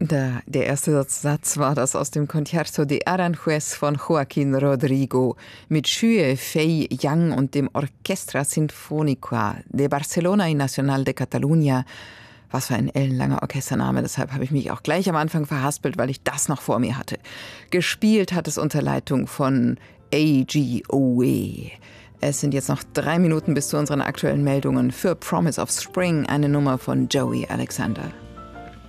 Der erste Satz war das aus dem Concierto de Aranjuez von Joaquín Rodrigo mit Xue Fei Yang und dem Orchestra Sinfónica de Barcelona y Nacional de Catalunya. Was für ein ellenlanger Orchestername, deshalb habe ich mich auch gleich am Anfang verhaspelt, weil ich das noch vor mir hatte. Gespielt hat es unter Leitung von AGOE. Es sind jetzt noch 3 Minuten bis zu unseren aktuellen Meldungen für Promise of Spring, eine Nummer von Joey Alexander.